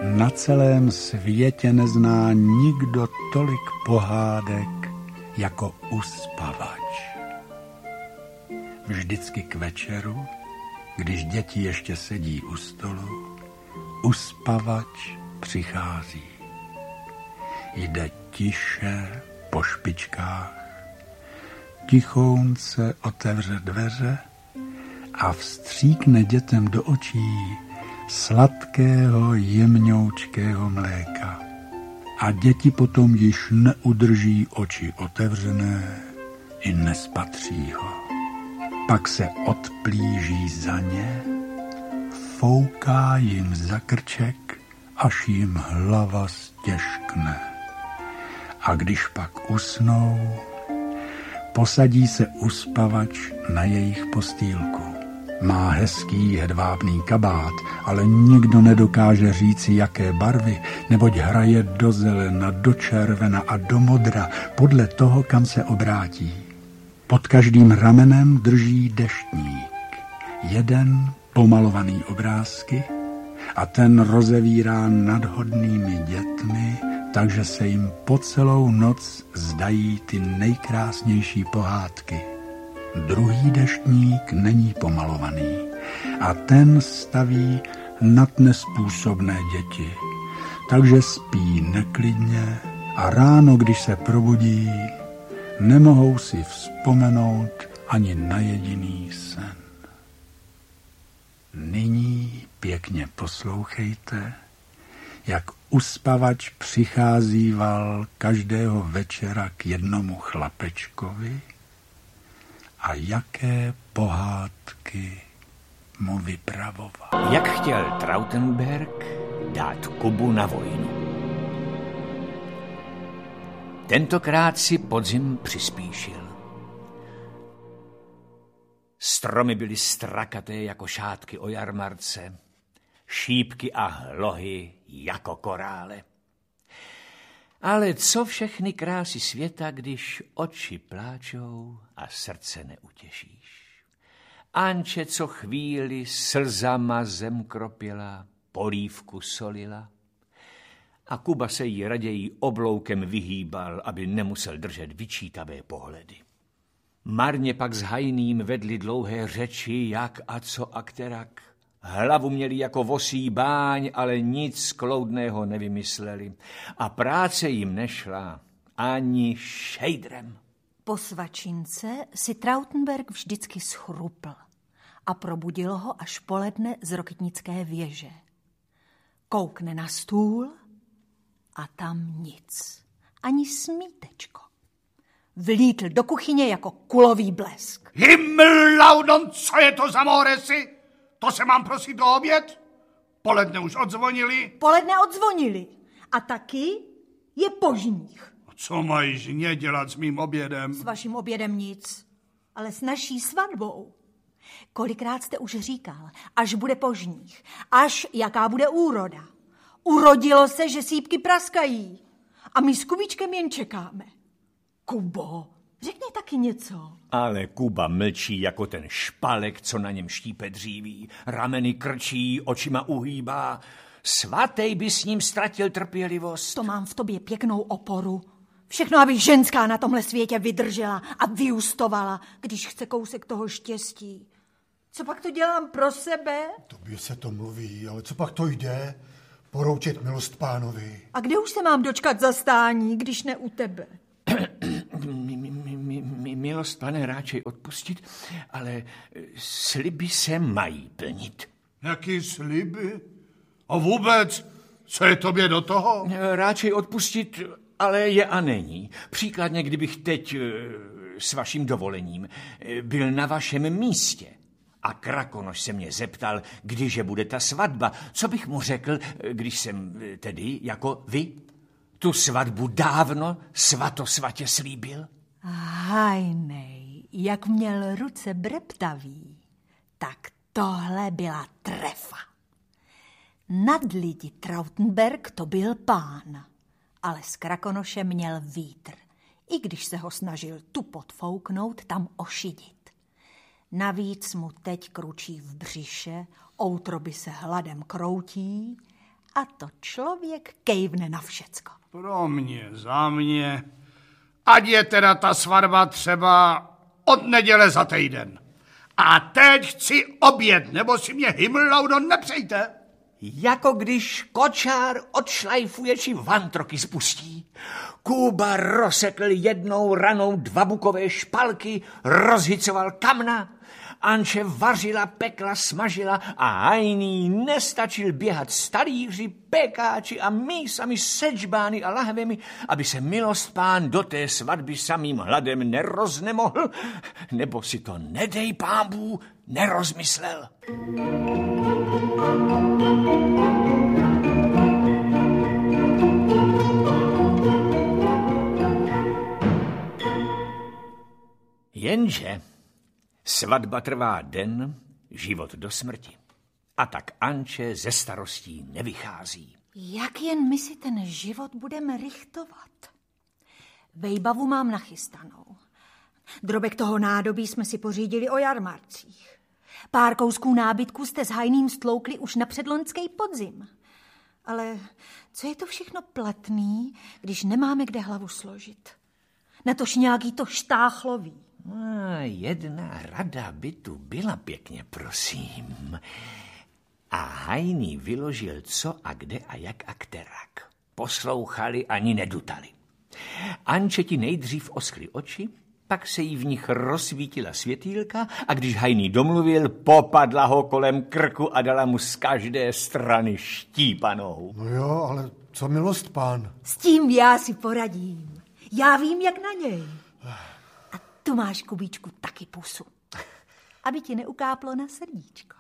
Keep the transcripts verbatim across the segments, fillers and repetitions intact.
Na celém světě nezná nikdo tolik pohádek jako uspavač. Vždycky k večeru, když děti ještě sedí u stolu, uspavač přichází. Jde tiše po špičkách, tichounce otevře dveře a vstříkne dětem do očí sladkého jemňoučkého mléka. A děti potom již neudrží oči otevřené i nespatří ho. Pak se odplíží za ně, fouká jim za krček, až jim hlava stěžkne. A když pak usnou, posadí se uspavač na jejich postýlku. Má hezký hedvábný kabát, ale nikdo nedokáže říci, jaké barvy, neboť hraje do zelena, do červena a do modra, podle toho, kam se obrátí. Pod každým ramenem drží deštník, jeden pomalovaný obrázky a ten rozevírá nad hodnými dětmi, takže se jim po celou noc zdají ty nejkrásnější pohádky. Druhý deštník není pomalovaný a ten staví nad nespůsobné děti, takže spí neklidně a ráno, když se probudí, nemohou si vzpomenout ani na jediný sen. Nyní pěkně poslouchejte, jak uspavač přicházíval každého večera k jednomu chlapečkovi a jaké pohádky mu vypravoval. Jak chtěl Trautenberg dát Kubu na vojnu. Tentokrát si podzim přispíšil. Stromy byly strakaté jako šátky o jarmarce, šípky a hlohy jako korále. Ale co všechny krásy světa, když oči pláčou a srdce neutěšíš. Anče, co chvíli slzama zem kropila, polívku solila, a Kuba se jí raději obloukem vyhýbal, aby nemusel držet vyčítavé pohledy. Marně pak s Hajným vedli dlouhé řeči, jak a co a kterak. Hlavu měli jako vosí báň, ale nic kloudného nevymysleli. A práce jim nešla ani šejdrem. Po svačince si Trautenberg vždycky schrupl a probudil ho až poledne z rokitnické věže. Koukne na stůl a tam nic, ani smítečko. Vlítl do kuchyně jako kulový blesk. Himmellaudon, co je to za móresy? To se mám prosit do oběd? Poledne už odzvonili? Poledne odzvonili. A taky je požních. Co mají žně dělat s mým obědem? S vaším obědem nic, ale s naší svatbou. Kolikrát jste už říkal, až bude požních, až jaká bude úroda. Urodilo se, že sýpky praskají. A my s Kubičkem jen čekáme. Kubo, řekni taky něco. Ale Kuba mlčí jako ten špalek, co na něm štípe dříví. Rameny krčí, očima uhýbá. Svatej by s ním ztratil trpělivost. To mám v tobě pěknou oporu. Všechno, aby ženská na tomhle světě vydržela a vyustovala, když chce kousek toho štěstí. Co pak to dělám pro sebe? Tobě se to mluví, ale co pak to jde? Poroučit milost pánovi. A kde už se mám dočkat zastání, když ne u tebe? Milost, pane, ráčej odpustit, ale sliby se mají plnit. Jaký sliby? A vůbec, co je tobě do toho? Ráčej odpustit, ale je a není. Příkladně, kdybych teď, s vaším dovolením, byl na vašem místě a Krakonoš se mě zeptal, kdyže bude ta svatba, co bych mu řekl, když jsem tedy jako vy tu svatbu dávno svatosvatě slíbil? Hajnej, jak měl ruce breptavý, tak tohle byla trefa. Nad lidi Trautenberg to byl pán, ale s Krakonošem měl vítr, i když se ho snažil tu podfouknout, tam ošidit. Navíc mu teď kručí v břiše, outroby se hladem kroutí A to člověk kejvne na všecko. Pro mě, za mě. Ať je teda ta svatba třeba od neděle za týden. A teď chci oběd, nebo si mě Himmelaudo nepřejte. Jako když kočár odšlajfuje či vantroky spustí. Kuba rozsekl jednou ranou dva bukové špalky, rozhicoval kamna, Anče vařila, pekla, smažila a Hajný nestačil běhat s talíři, pekáči a mísami, sečbány a lahvemi, aby se milostpán do té svatby samým hladem neroznemohl, nebo si to, nedej pámbů, nerozmyslel. Jenže svatba trvá den, život do smrti. A tak Anče ze starostí nevychází. Jak jen my si ten život budeme richtovat? Vejbavu mám nachystanou. Drobek toho nádobí jsme si pořídili o jarmarcích. Pár kousků nábytku jste s Hajným stloukli už na předloňský podzim. Ale co je to všechno platný, když nemáme kde hlavu složit? Natož nějaký to štáchlový. A jedna rada by tu byla, pěkně prosím. A Hajný vyložil co a kde a jak a kterak. Poslouchali ani nedutali. Anče ti nejdřív oschly oči, pak se jí v nich rozsvítila světýlka a když Hajný domluvil, popadla ho kolem krku a dala mu z každé strany štípanou. No jo, ale co milost pán? S tím já si poradím. Já vím, jak na něj. A tu máš, Kubíčku, taky pusu. Aby ti neukáplo na srdíčko.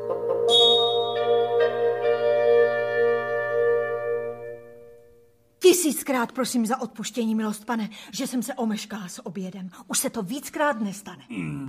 Tisíckrát prosím za odpuštění, milost pane, že jsem se omeškala s obědem. Už se to víckrát nestane.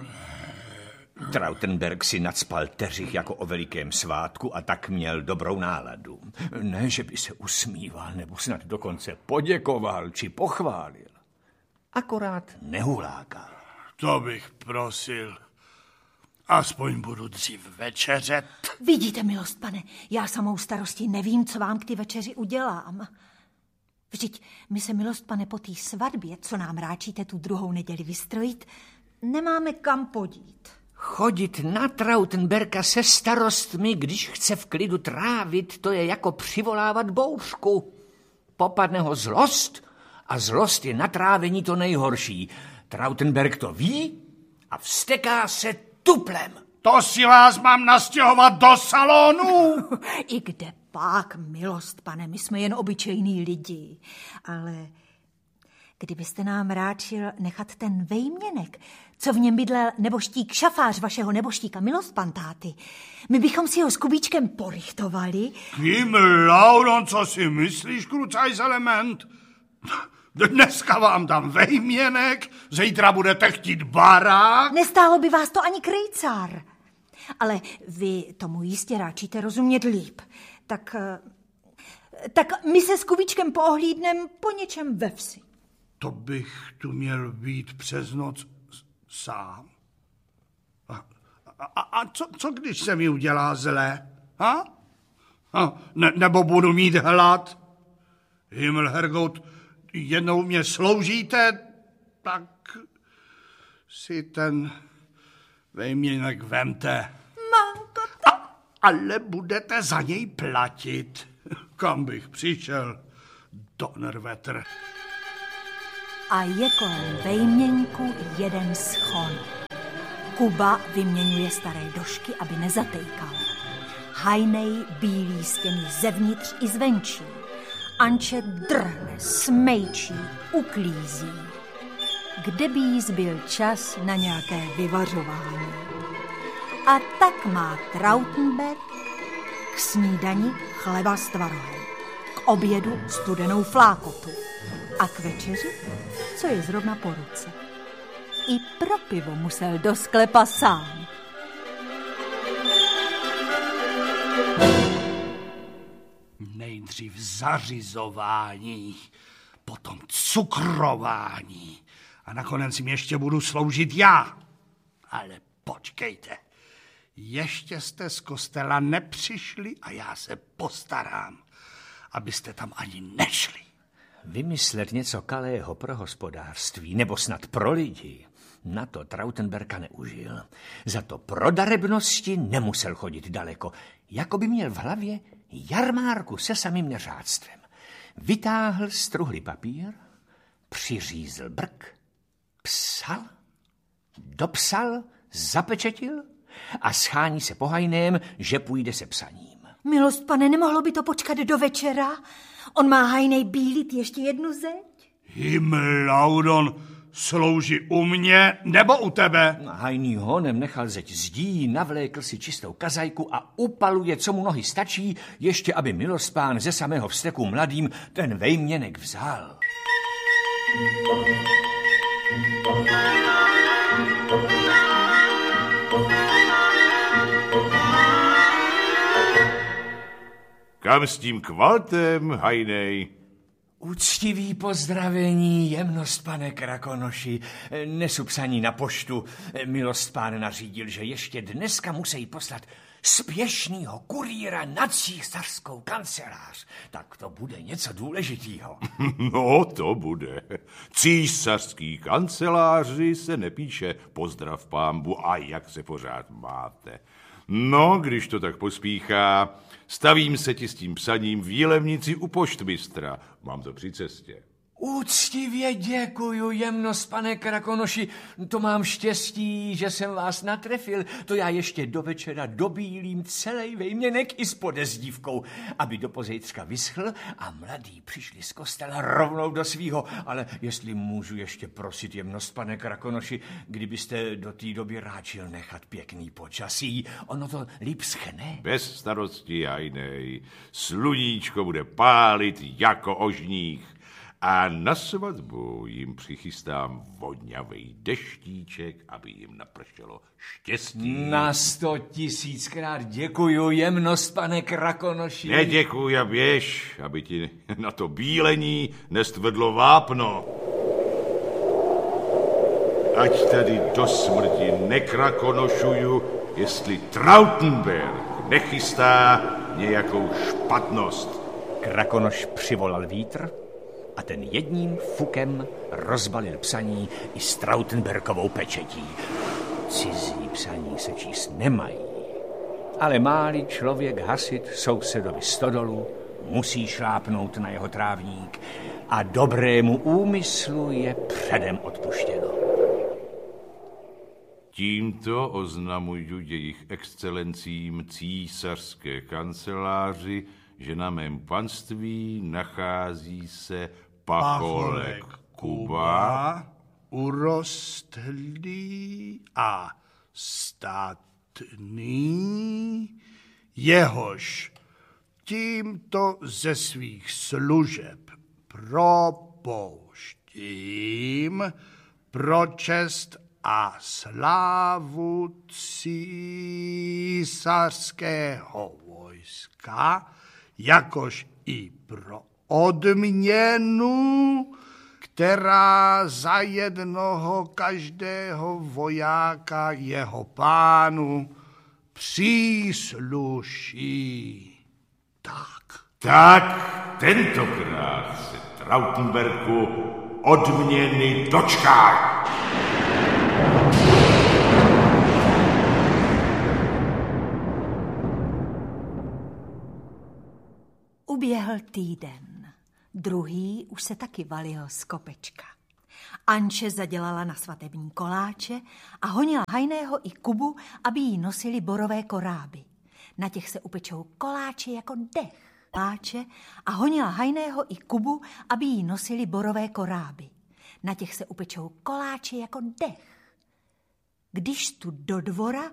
Trautenberg si nacpal teřich jako o velikém svátku a tak měl dobrou náladu. Ne, že by se usmíval, nebo snad dokonce poděkoval či pochválil. Akorát nehulákal. To bych prosil. Aspoň budu dřív večeřet. Vidíte, milost pane, já samou starostí nevím, co vám k ty večeři udělám. Vždyť my se, milost pane, po té svatbě, co nám ráčíte tu druhou neděli vystrojit, nemáme kam podít. Chodit na Trautenberka se starostmi, když chce v klidu trávit, to je jako přivolávat bouřku. Popadne ho zlost a zlost je na trávení to nejhorší. Trautenberg to ví a vzteká se tuplem. To si vás mám nastěhovat do salonu? I kde pak, milost pane, my jsme jen obyčejní lidi. Ale kdybyste nám ráčil nechat ten vejměnek, co v něm bydlel neboštík šafář vašeho neboštíka, milost pantáty, my bychom si ho s Kubíčkem porichtovali. Himmelaudo, co si myslíš, krucajs element? Dneska vám dám vejměnek, zítra budete chtít barák. Nestálo by vás to ani krejcár. Ale vy tomu jistě ráčíte rozumět líp. Tak, tak my se s Kubíčkem poohlídnem po něčem ve vsi. To bych tu měl být přes noc sám. A, a, a co, co když se mi udělá zlé? Ha? A, ne, nebo budu mít hlad? Himmelherrgott, jednou mě sloužíte, tak si ten vejměnek vemte. Manko, A, ale budete za něj platit. Kam bych přišel? Donnerwetter. A je kolem vejměnku jeden schon. Kuba vyměňuje staré došky, aby nezatejkal. Hajnej bílí stěny zevnitř i zvenčí. Anče drhne, smejčí, uklízí. Kde by jí zbyl čas na nějaké vyvařování. A tak má Trautenberg k snídani chleba s tvarohem, k obědu studenou flákotu a k večeři, co je zrovna po ruce. I pro pivo musel do sklepa sám. Nejdřív zařizování, potom cukrování a nakonec jim ještě budu sloužit já. Ale počkejte, ještě jste z kostela nepřišli a já se postarám. abyste tam ani nešli. Vymyslet něco kalého pro hospodářství, nebo snad pro lidi, na to Trautenberka neužil. Za to pro darebnosti nemusel chodit daleko, jako by měl v hlavě jarmárku se samým neřádstvem. Vytáhl struhlý papír, přiřízl brk, psal, dopsal, zapečetil a schání se pohajném, že půjde se psaním. Milost, pane, nemohlo by to počkat do večera? On má hajnej bílit ještě jednu zeď? Himlaudon, slouží u mě nebo u tebe? Hajný honem nechal zeď zdí, navlékl si čistou kazajku a upaluje, co mu nohy stačí, ještě aby milostpán ze samého vzteku mladým ten vejměnek vzal. Kam s tím kvaltem, hajnej? Úctivý pozdravení, jemnost, pane Krakonoši. Nesu psaní na poštu. Milost pán nařídil, že ještě dneska musí poslat spěšnýho kurýra na císařskou kancelář. Tak to bude něco důležitýho. No, to bude. Císařský kanceláři se nepíše pozdrav pámbu a jak se pořád máte. No, když to tak pospíchá, stavím se ti s tím psaním v Jilemnici u poštmistra. Mám to při cestě. Úctivě děkuju, jemnost, pane Krakonoši. To mám štěstí, že jsem vás natrefil. To já ještě do večera dobílím celý vejměnek i s podezdívkou, aby do pozejtřka vyschl a mladí přišli z kostela rovnou do svýho. Ale jestli můžu ještě prosit, jemnost, pane Krakonoši, kdybyste do té doby ráčil nechat pěkný počasí, ono to líp schne. Bez starosti, jajnej. Sluníčko bude pálit jako ožních. A na svatbu jim přichystám vodňavej deštíček, aby jim napršelo štěstí. Na sto tisíckrát děkuju, jemnost, pane Krakonoši. Neděkuj a běž, aby ti na to bílení nestvrdlo vápno. Ať tady do smrti nekrakonošuju, jestli Trautenberg nechystá nějakou špatnost. Krakonoš přivolal vítr a ten jedním fukem rozbalil psaní i s Trautenbergovou pečetí. Cizí psaní se číst nemají, ale má-li člověk hasit sousedovi stodolu, musí šlápnout na jeho trávník a dobrému úmyslu je předem odpuštěno. Tímto oznamuju jejich excelencím císařské kanceláři, že na mém panství nachází se pacholek Kuba, urostlý a statný, jehož tímto ze svých služeb propouštím pro čest a slávu císařského vojska, jakož i pro odměnu, která za jednoho každého vojáka jeho pánu přísluší. Tak. Tak tentokrát se Trautenberku odměny dočká. Uběhl týden. Druhý už se taky valil z kopečka. Anče zadělala na svatební koláče a honila Hajného i Kubu, aby jí nosili borové koráby. Na těch se upečou koláče jako dech. Koláče a honila Hajného i Kubu, aby jí nosili borové koráby. Na těch se upečou koláče jako dech. Když tu do dvora